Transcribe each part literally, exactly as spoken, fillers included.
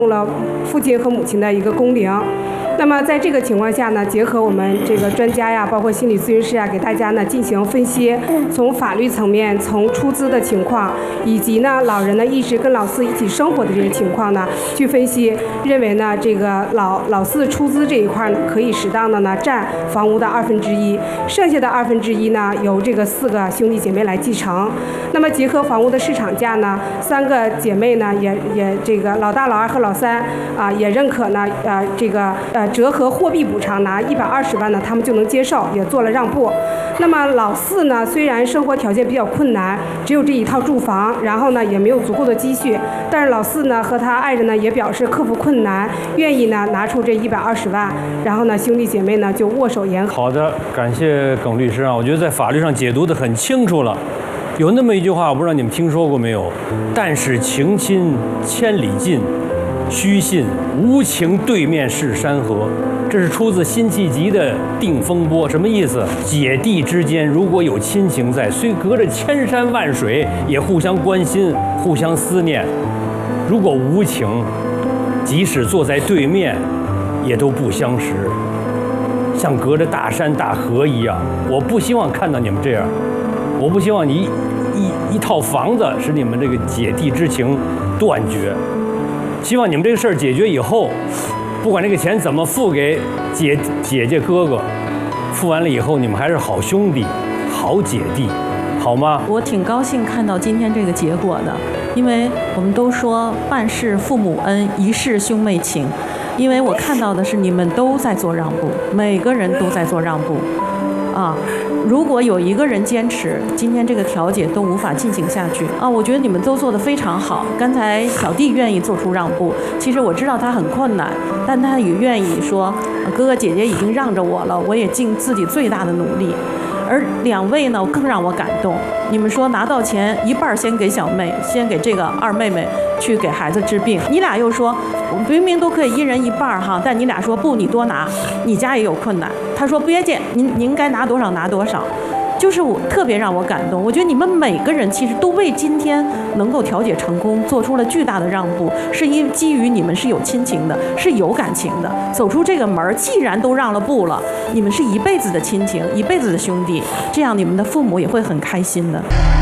了父亲和母亲的一个工龄。那么在这个情况下呢，结合我们这个专家呀，包括心理咨询师啊，给大家呢进行分析，从法律层面，从出资的情况，以及呢老人呢一直跟老四一起生活的这些情况呢，去分析，认为呢这个老老四出资这一块呢，可以适当的呢占房屋的二分之一，剩下的二分之一呢由这个四个兄弟姐妹来继承。那么结合房屋的市场价呢，三个姐妹呢也也这个老大、老二和老三啊也认可呢，呃这个呃折合货币补偿拿一百二十万呢，他们就能接受，也做了让步。那么老四呢，虽然生活条件比较困难，只有这一套住房，然后呢也没有足够的积蓄，但是老四呢和他爱人呢也表示克服困难，愿意呢拿出这一百二十万，然后呢兄弟姐妹呢就握手言和。 好的，感谢耿律师啊，我觉得在法律上解读得很清楚了。有那么一句话，我不知道你们听说过没有？但使情亲千里尽，须信无情对面是山河。这是出自辛弃疾的《定风波》，什么意思？姐弟之间如果有亲情在，虽隔着千山万水，也互相关心，互相思念。如果无情，即使坐在对面，也都不相识，像隔着大山大河一样。我不希望看到你们这样。我不希望你一一一套房子使你们这个姐弟之情断绝，希望你们这个事儿解决以后，不管这个钱怎么付给姐姐姐哥哥，付完了以后你们还是好兄弟、好姐弟，好吗？ 我挺高兴看到今天这个结果的，因为我们都说办事父母恩，一世兄妹情，因为我看到的是你们都在做让步，每个人都在做让步，啊。如果有一个人坚持，今天这个调解都无法进行下去啊！我觉得你们都做得非常好。刚才小弟愿意做出让步，其实我知道他很困难，但他也愿意说，哥哥姐姐已经让着我了，我也尽自己最大的努力。而两位呢，更让我感动。你们说拿到钱一半先给小妹，先给这个二妹妹去给孩子治病。你俩又说，明明都可以一人一半哈，但你俩说不，你多拿，你家也有困难。他说别介，您您该拿多少拿多少。就是我特别让我感动，我觉得你们每个人其实都为今天能够调解成功做出了巨大的让步，是因为基于你们是有亲情的，是有感情的，走出这个门，既然都让了步了，你们是一辈子的亲情，一辈子的兄弟，这样你们的父母也会很开心的。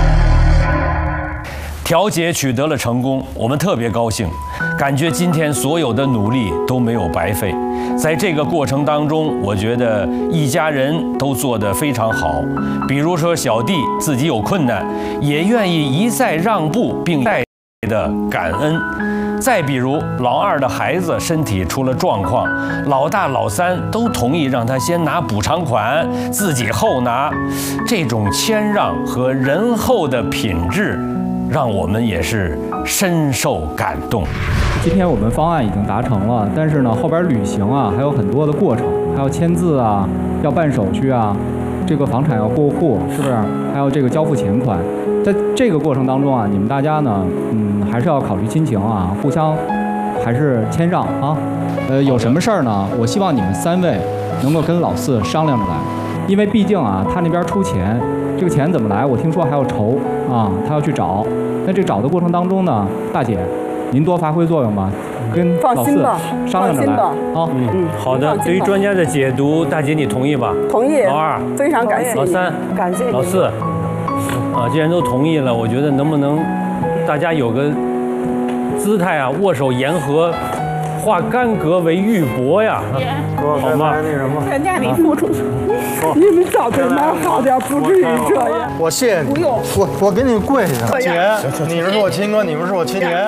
调解取得了成功，我们特别高兴，感觉今天所有的努力都没有白费。在这个过程当中，我觉得一家人都做得非常好。比如说小弟自己有困难，也愿意一再让步，并带的感恩。再比如老二的孩子身体出了状况，老大老三都同意让他先拿补偿款，自己后拿。这种谦让和仁厚的品质，让我们也是深受感动。 今天我们方案已经达成了，但是呢，后边履行啊还有很多的过程，还要签字啊，要办手续啊，这个房产要过户，是不是？还有这个交付钱款，在这个过程当中啊，你们大家呢，嗯，还是要考虑亲情啊，互相还是谦让啊。呃，有什么事儿呢？我希望你们三位能够跟老四商量着来，因为毕竟啊，他那边出钱，这个钱怎么来？我听说还要筹啊，他要去找。那这找的过程当中呢，大姐，您多发挥作用吧，跟老四商量着来啊。 嗯嗯，好的。对于专家的解读，大姐你同意吧？ 同意。 老二， 非常感谢。 老三， 感谢。 老四，啊，既然都同意了，我觉得能不能大家有个姿态啊，握手言和，化干戈为玉帛呀，好吗？ 那什么，全家你付出，你们找对蛮好点，不至于这样。 我谢谢你， 不用， 我我给你跪下。姐，你是我亲哥，你们是我亲姐。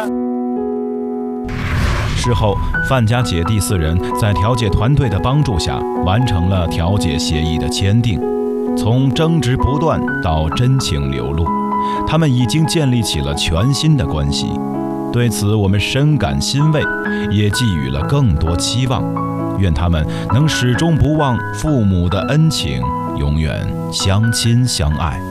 事后，范家姐弟四人在调解团队的帮助下，完成了调解协议的签订。从争执不断到真情流露，他们已经建立起了全新的关系。对此，我们深感欣慰，也寄予了更多期望。愿他们能始终不忘父母的恩情，永远相亲相爱。